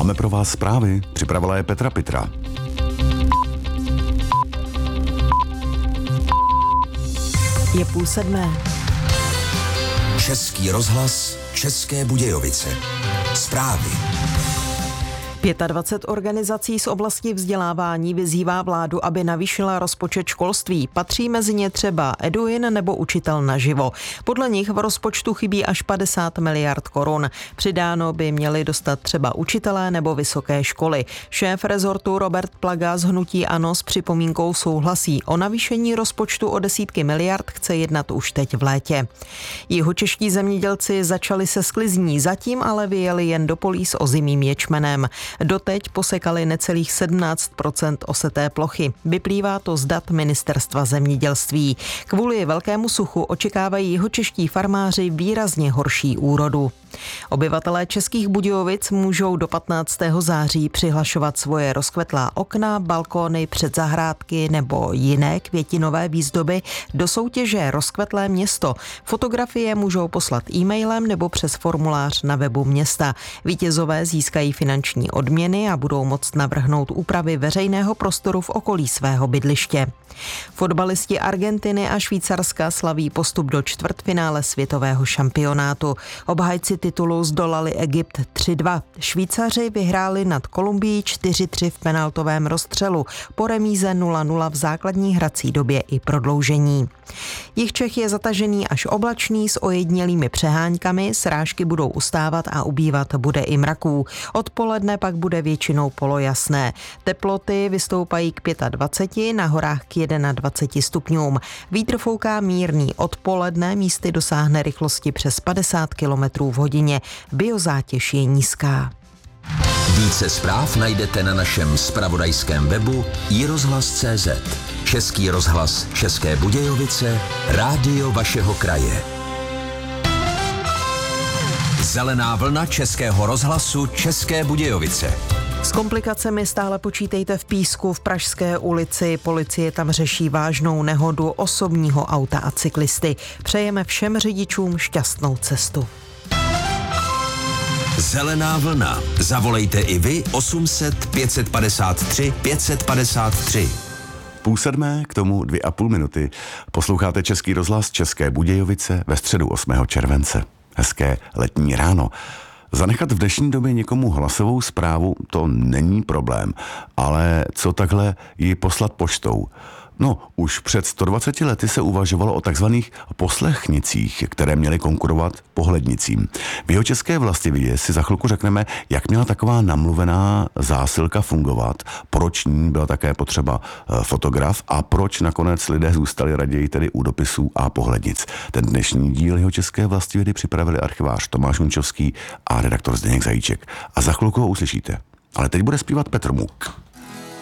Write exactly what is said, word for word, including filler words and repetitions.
Máme pro vás zprávy, připravila je Petra Pitra. Je půl sedmé. Český rozhlas, České Budějovice. Zprávy. dvacet pět organizací z oblasti vzdělávání vyzývá vládu, aby navýšila rozpočet školství. Patří mezi ně třeba Eduin nebo Učitel naživo. Podle nich v rozpočtu chybí až padesát miliard korun. Přidáno by měli dostat třeba učitelé nebo vysoké školy. Šéf rezortu Robert Plaga z hnutí ANO s připomínkou souhlasí. O navýšení rozpočtu o desítky miliard chce jednat už teď v létě. Jihočeští zemědělci začali se sklizní, zatím ale vyjeli jen do polí s ozimým ječmenem. Doteď posekali necelých sedmnáct procent oseté plochy. Vyplývá to z dat Ministerstva zemědělství. Kvůli velkému suchu očekávají jihočeští farmáři výrazně horší úrodu. Obyvatelé Českých Budějovic můžou do patnáctého září přihlašovat svoje rozkvetlá okna, balkóny, předzahrádky nebo jiné květinové výzdoby do soutěže Rozkvetlé město. Fotografie můžou poslat e-mailem nebo přes formulář na webu města. Vítězové získají finanční odměny a budou moct navrhnout úpravy veřejného prostoru v okolí svého bydliště. Fotbalisti Argentiny a Švýcarska slaví postup do čtvrtfinále světového šampionátu. Obhájci titulu zdolali Egypt tři dva. Švýcaři vyhráli nad Kolumbií čtyři tři v penaltovém rozstřelu, po remíze nula nula v základní hrací době i prodloužení. Jih Čech je zatažený až oblačný s ojedinělými přeháňkami, srážky budou ustávat a ubývat bude i mraků. Odpoledne pak bude většinou polojasné. Teploty vystoupají k dvaceti pěti, na horách k dvaceti jednomu stupňům. Vítr fouká mírný, odpoledne místy dosáhne rychlosti přes padesát kilometrů v hodině. Biozátěž je nízká. Více zpráv najdete na našem zpravodajském webu i rozhlas tečka cé zet. Český rozhlas České Budějovice, rádio vašeho kraje. Zelená vlna Českého rozhlasu České Budějovice. S komplikacemi stále počítejte v Písku v Pražské ulici. Policie tam řeší vážnou nehodu osobního auta a cyklisty. Přejeme všem řidičům šťastnou cestu. Zelená vlna. Zavolejte i vy osm set pět padesát tři pět padesát tři. Půl sedmé, k tomu dvě a půl minuty. Posloucháte Český rozhlas České Budějovice ve středu osmého července. Hezké letní ráno. Zanechat v dnešní době někomu hlasovou zprávu, to není problém, ale co takhle ji poslat poštou? No, už před sto dvaceti lety se uvažovalo o takzvaných poslechnicích, které měly konkurovat pohlednicím. V jihočeské Vlastividě si za chvilku řekneme, jak měla taková namluvená zásilka fungovat, proč ní byla také potřeba fotograf a proč nakonec lidé zůstali raději tedy u dopisů a pohlednic. Ten dnešní díl jihočeské Vlastividy připravili archivář Tomáš Hunčovský a redaktor Zdeněk Zajíček. A za chvilku ho uslyšíte. Ale teď bude zpívat Petr Muk.